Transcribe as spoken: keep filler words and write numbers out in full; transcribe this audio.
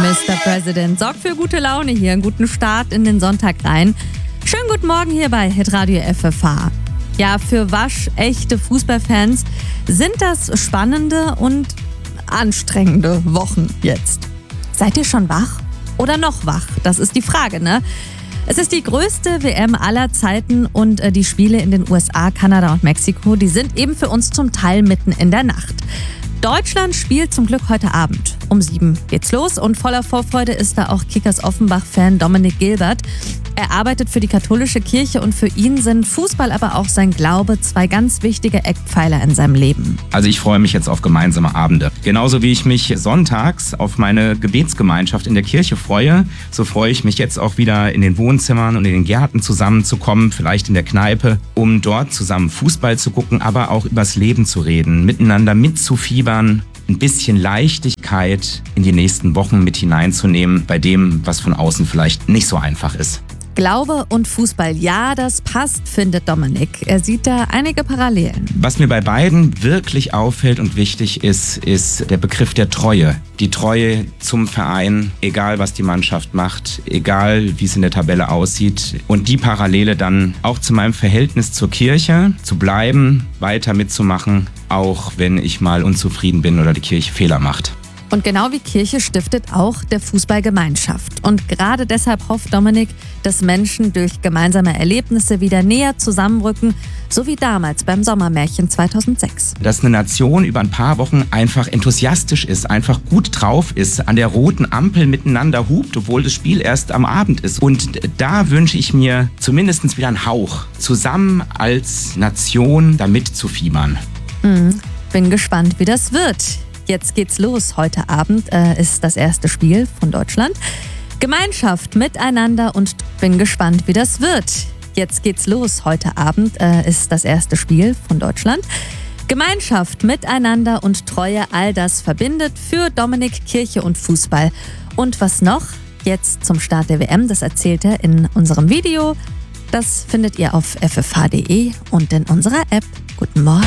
Mister President sorgt für gute Laune hier, einen guten Start in den Sonntag rein. Schönen guten Morgen hier bei Hitradio F F H. Ja, für waschechte Fußballfans sind das spannende und anstrengende Wochen jetzt. Seid ihr schon wach oder noch wach? Das ist die Frage, ne? Es ist die größte W M aller Zeiten und äh, die Spiele in den U S A, Kanada und Mexiko, die sind eben für uns zum Teil mitten in der Nacht. Deutschland spielt zum Glück heute Abend. Um sieben geht's los und voller Vorfreude ist da auch Kickers Offenbach-Fan Dominik Gilbert. Er arbeitet für die katholische Kirche und für ihn sind Fußball, aber auch sein Glaube zwei ganz wichtige Eckpfeiler in seinem Leben. Also ich freue mich jetzt auf gemeinsame Abende. Genauso wie ich mich sonntags auf meine Gebetsgemeinschaft in der Kirche freue, so freue ich mich jetzt auch wieder in den Wohnzimmern und in den Gärten zusammenzukommen, vielleicht in der Kneipe, um dort zusammen Fußball zu gucken, aber auch übers Leben zu reden, miteinander mitzufiebern, ein bisschen Leichtigkeit in die nächsten Wochen mit hineinzunehmen bei dem, was von außen vielleicht nicht so einfach ist. Glaube und Fußball, ja, das passt, findet Dominik. Er sieht da einige Parallelen. Was mir bei beiden wirklich auffällt und wichtig ist, ist der Begriff der Treue. Die Treue zum Verein, egal was die Mannschaft macht, egal wie es in der Tabelle aussieht. Und die Parallele dann auch zu meinem Verhältnis zur Kirche, zu bleiben, weiter mitzumachen, auch wenn ich mal unzufrieden bin oder die Kirche Fehler macht. Und genau wie Kirche stiftet auch der Fußball Gemeinschaft. Und gerade deshalb hofft Dominik, dass Menschen durch gemeinsame Erlebnisse wieder näher zusammenrücken, so wie damals beim Sommermärchen zweitausendsechs. Dass eine Nation über ein paar Wochen einfach enthusiastisch ist, einfach gut drauf ist, an der roten Ampel miteinander hupt, obwohl das Spiel erst am Abend ist. Und da wünsche ich mir zumindest wieder einen Hauch, zusammen als Nation damit zu fiebern. Mhm. Bin gespannt, wie das wird. Jetzt geht's los. Heute Abend äh, ist das erste Spiel von Deutschland. Gemeinschaft, miteinander und bin gespannt, wie das wird. Jetzt geht's los. Heute Abend äh, ist das erste Spiel von Deutschland. Gemeinschaft, miteinander und Treue, all das verbindet für Dominik Kirche und Fußball. Und was noch? Jetzt zum Start der W M, das erzählt er in unserem Video. Das findet ihr auf f f h punkt d e und in unserer App. Guten Morgen.